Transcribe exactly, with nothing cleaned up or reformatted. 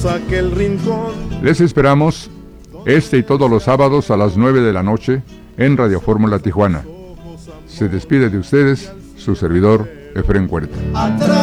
aquel rincón. Les esperamos este y todos los sábados a las nueve de la noche en Radio Fórmula Tijuana. Se despide de ustedes su servidor, Efrén Huerta. Atrás